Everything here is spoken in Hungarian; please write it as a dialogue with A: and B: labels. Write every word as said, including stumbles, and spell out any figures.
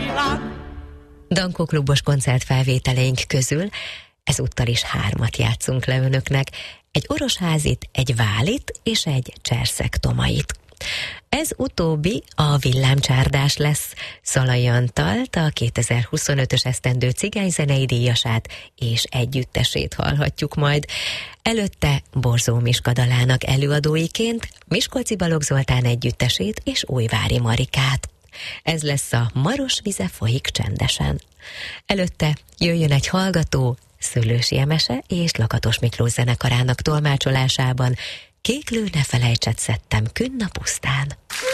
A: Dankó klubos koncertfelvételeink közül ezúttal is hármat játszunk le önöknek. Egy orosházit, egy válit és egy cserszeg tomait. Ez utóbbi a villámcsárdás lesz. Szalai Antalt, a kétezer-huszonötös esztendő cigányzenei díjasát és együttesét hallhatjuk majd. Előtte Borzó Miska dalának előadóiként Miskolci Balogh Zoltán együttesét és Újvári Marikát. Ez lesz a Maros vize folyik csendesen. Előtte jöjjön egy hallgató, Szőlősi Emese és Lakatos Miklós zenekarának tolmácsolásában. Kéklő ne felejtsed szedtem künn a pusztán.